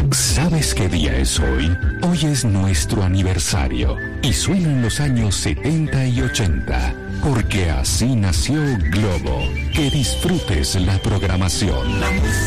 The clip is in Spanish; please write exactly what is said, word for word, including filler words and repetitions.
¿Sabes qué día es hoy? Hoy es nuestro aniversario y suenan los años setenta y ochenta, porque así nació Globo. Que disfrutes la programación.